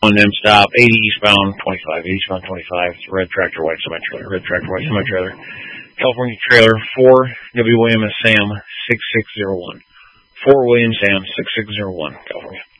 them stop, 80 eastbound, 25, eastbound 25, it's a red tractor, white semi-trailer, red tractor, white semi-trailer. California trailer, 4 W. William Sam, 6601. 4 William Sam, 6601, California.